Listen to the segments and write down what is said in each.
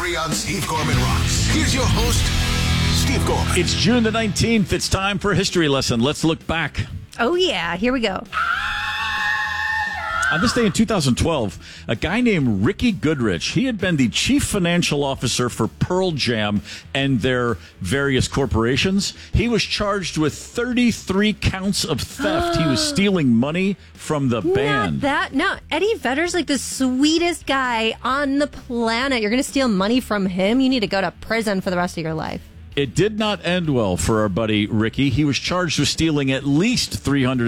Security on Steve Gorman Rocks. Here's your host, Steve Gorman. It's June the 19th. It's time for a history lesson. Let's look back. Oh, yeah. Here we go. On this day in 2012, a guy named Ricky Goodrich, he had been the chief financial officer for Pearl Jam and their various corporations. He was charged with 33 counts of theft. He was stealing money from the band. No, Eddie Vedder's like the sweetest guy on the planet. You're going to steal money from him? You need to go to prison for the rest of your life. It did not end well for our buddy Ricky. He was charged with stealing at least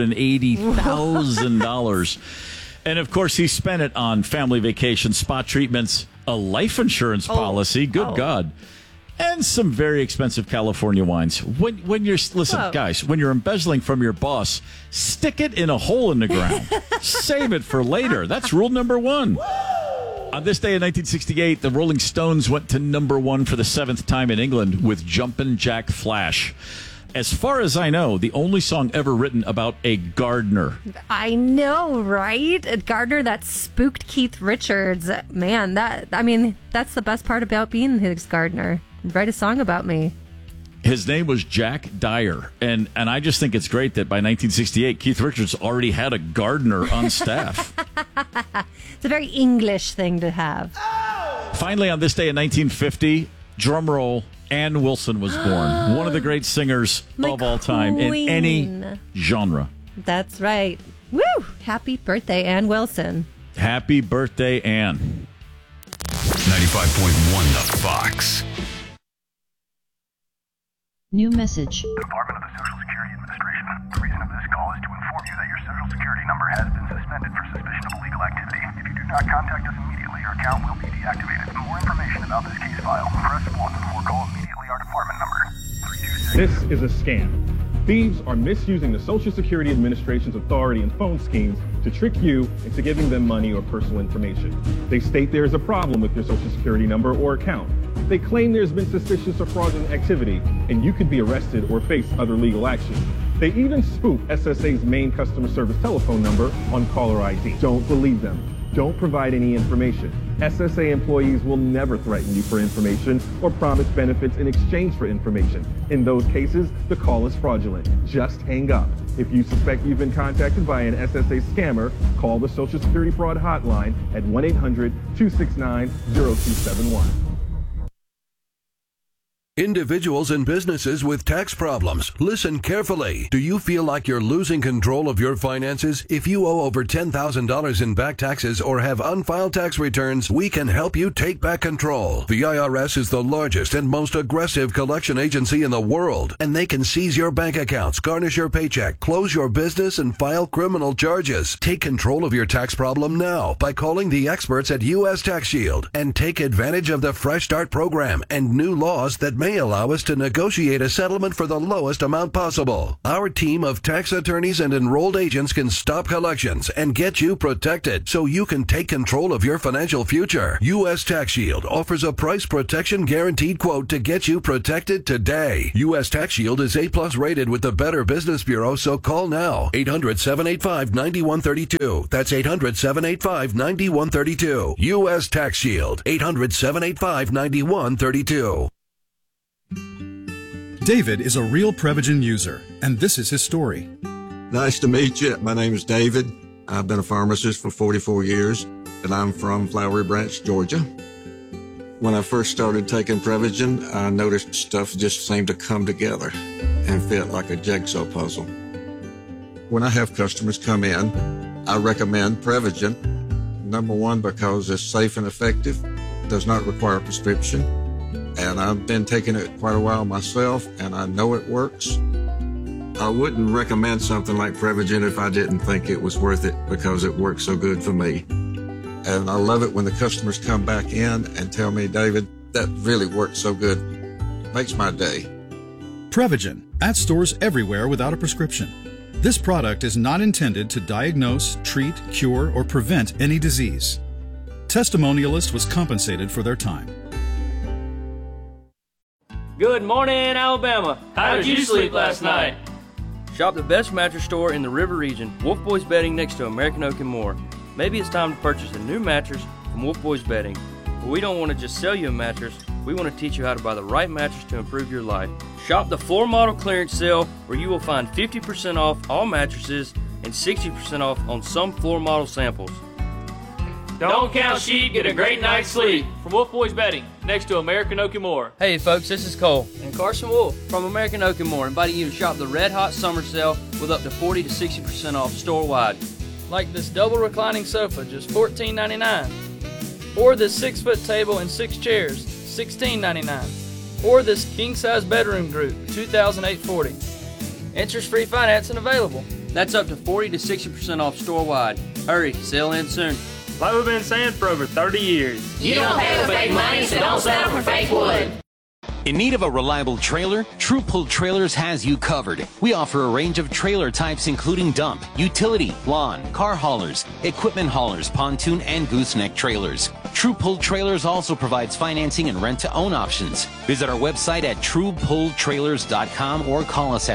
$380,000. And, of course, he spent it on family vacations, spa treatments, a life insurance policy, good God, and some very expensive California wines. When you're guys, when you're embezzling from your boss, stick it in a hole in the ground. Save it for later. That's rule number one. On this day in 1968, the Rolling Stones went to number one for the 7th time in England with Jumpin' Jack Flash. As far as I know, the only song ever written about a gardener. I know, right? A gardener that spooked Keith Richards. Man, that's the best part about being his gardener. Write a song about me. His name was Jack Dyer, and I just think it's great that by 1968, Keith Richards already had a gardener on staff. It's a very English thing to have. Finally, on this day in 1950, drum roll, Ann Wilson was born. One of the great singers of all time in any genre. That's right. Woo! Happy birthday, Ann Wilson. Happy birthday, Ann. 95.1 The Fox. New message. Department of the Social Security Administration. The reason of this call is to inform you that your Social Security number has been suspended for suspicion of illegal activity. If you do not contact us immediately, your account will be deactivated. For more information about this case file, press 1 or call immediately our department number. 326. This is a scam. Thieves are misusing the Social Security Administration's authority and phone schemes to trick you into giving them money or personal information. They state there is a problem with your Social Security number or account. They claim there's been suspicious or fraudulent activity, and you could be arrested or face other legal action. They even spoof SSA's main customer service telephone number on caller ID. Don't believe them. Don't provide any information. SSA employees will never threaten you for information or promise benefits in exchange for information. In those cases, the call is fraudulent. Just hang up. If you suspect you've been contacted by an SSA scammer, call the Social Security Fraud Hotline at 1-800-269-0271. Individuals and businesses with tax problems, listen carefully. Do you feel like you're losing control of your finances? If you owe over $10,000 in back taxes or have unfiled tax returns, we can help you take back control. The IRS is the largest and most aggressive collection agency in the world, and they can seize your bank accounts, garnish your paycheck, close your business, and file criminal charges. Take control of your tax problem now by calling the experts at U.S. Tax Shield and take advantage of the Fresh Start program and new laws that may allow us to negotiate a settlement for the lowest amount possible. Our team of tax attorneys and enrolled agents can stop collections and get you protected so you can take control of your financial future. U.S. Tax Shield offers a price protection guaranteed quote to get you protected today. U.S. Tax Shield is A+ rated with the Better Business Bureau, so call now. 800-785-9132. That's 800-785-9132. U.S. Tax Shield. 800-785-9132. David is a real Prevagen user, and this is his story. Nice to meet you. My name is David. I've been a pharmacist for 44 years, and I'm from Flowery Branch, Georgia. When I first started taking Prevagen, I noticed stuff just seemed to come together and fit like a jigsaw puzzle. When I have customers come in, I recommend Prevagen. Number one, because it's safe and effective, does not require a prescription. And I've been taking it quite a while myself, and I know it works. I wouldn't recommend something like Prevagen if I didn't think it was worth it because it works so good for me. And I love it when the customers come back in and tell me, David, that really worked so good. Makes my day. Prevagen, at stores everywhere without a prescription. This product is not intended to diagnose, treat, cure, or prevent any disease. Testimonialist was compensated for their time. Good morning, Alabama. How did you sleep last night? Shop the best mattress store in the River region, Wolf Boys Bedding next to American Oak and more. Maybe it's time to purchase a new mattress from Wolf Boys Bedding. We don't want to just sell you a mattress. We want to teach you how to buy the right mattress to improve your life. Shop the floor model clearance sale where you will find 50% off all mattresses and 60% off on some floor model samples. Don't count sheep, get a great night's sleep. From Wolf Boys Bedding, next to American Oak and More. Hey folks, this is Cole and Carson Wolf from American Oak and More, inviting you to shop the Red Hot Summer Sale with up to 40 to 60% off store-wide. Like this double reclining sofa, just $14.99. Or this 6-foot table and 6 chairs, $16.99. Or this king-size bedroom group, $2,840. Interest-free financing available. That's up to 40 to 60% off store-wide. Hurry, sale ends soon. Like we've been saying for over 30 years. You don't pay with fake money, so don't settle for fake wood. In need of a reliable trailer? True Pull Trailers has you covered. We offer a range of trailer types including dump, utility, lawn, car haulers, equipment haulers, pontoon, and gooseneck trailers. True Pull Trailers also provides financing and rent-to-own options. Visit our website at truepulltrailers.com or call us at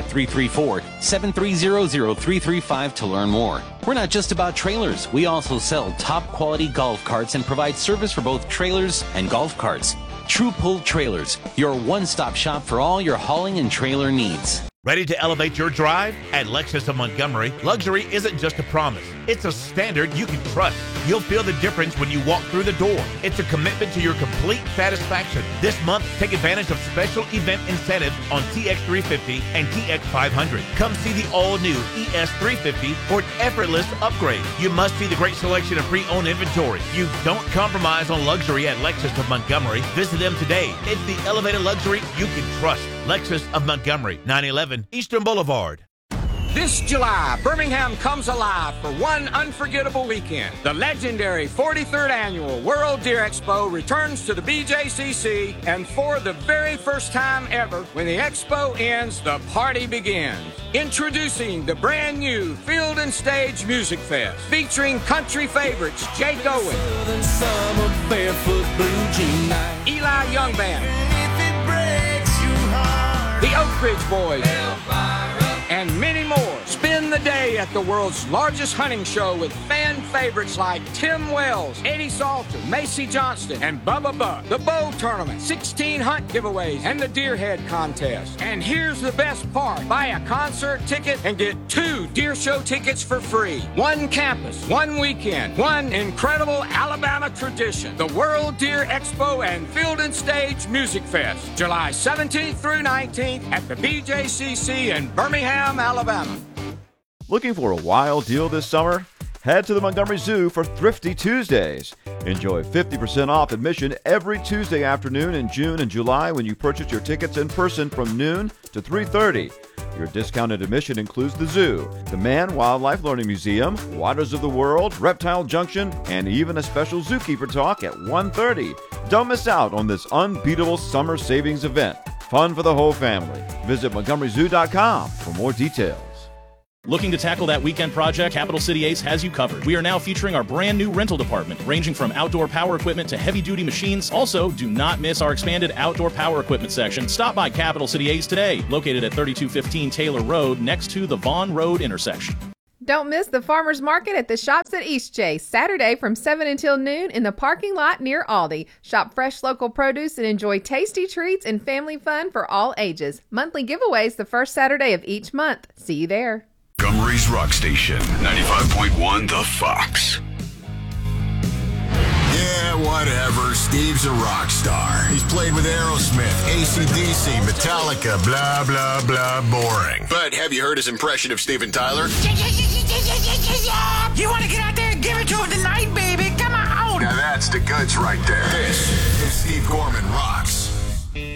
334-730-0335 to learn more. We're not just about trailers. We also sell top-quality golf carts and provide service for both trailers and golf carts. True Pull Trailers, your one-stop shop for all your hauling and trailer needs. Ready to elevate your drive? At Lexus of Montgomery, luxury isn't just a promise. It's a standard you can trust. You'll feel the difference when you walk through the door. It's a commitment to your complete satisfaction. This month, take advantage of special event incentives on TX350 and TX500. Come see the all-new ES350 for an effortless upgrade. You must see the great selection of pre-owned inventory. You don't compromise on luxury at Lexus of Montgomery. Visit them today. It's the elevated luxury you can trust. Lexus of Montgomery, 911 Eastern Boulevard. This July, Birmingham comes alive for one unforgettable weekend. The legendary 43rd Annual World Deer Expo returns to the BJCC, and for the very first time ever, when the expo ends, the party begins. Introducing the brand new Field and Stage Music Fest, featuring country favorites Jake Owen, Eli Young Band, the Oak Ridge Boys, and many more. Spend the day at the world's largest hunting show with fan favorites like Tim Wells, Eddie Salter, Macy Johnston, and Bubba Buck. The bow tournament, 16 hunt giveaways, and the deer head contest. And here's the best part. Buy a concert ticket and get 2 deer show tickets for free. One campus, one weekend, one incredible Alabama tradition. The World Deer Expo and Field and Stage Music Fest, July 17th through 19th at the BJCC in Birmingham, Alabama. Looking for a wild deal this summer? Head to the Montgomery Zoo for Thrifty Tuesdays. Enjoy 50% off admission every Tuesday afternoon in June and July when you purchase your tickets in person from noon to 3:30. Your discounted admission includes the zoo, the Man Wildlife Learning Museum, Waters of the World, Reptile Junction, and even a special zookeeper talk at 1:30. Don't miss out on this unbeatable summer savings event. Fun for the whole family. Visit MontgomeryZoo.com for more details. Looking to tackle that weekend project? Capital City Ace has you covered. We are now featuring our brand new rental department, ranging from outdoor power equipment to heavy-duty machines. Also, do not miss our expanded outdoor power equipment section. Stop by Capital City Ace today, located at 3215 Taylor Road, next to the Vaughn Road intersection. Don't miss the Farmers Market at the Shops at Eastchase, Saturday from 7 until noon in the parking lot near Aldi. Shop fresh local produce and enjoy tasty treats and family fun for all ages. Monthly giveaways the first Saturday of each month. See you there. Montgomery's Rock Station, 95.1 The Fox. Yeah, whatever. Steve's a rock star. He's played with Aerosmith, AC/DC, Metallica, blah, blah, blah, boring. But have you heard his impression of Steven Tyler? You want to get out there and give it to him tonight, baby? Come on. Now that's the goods right there. This is Steve Gorman Rocks.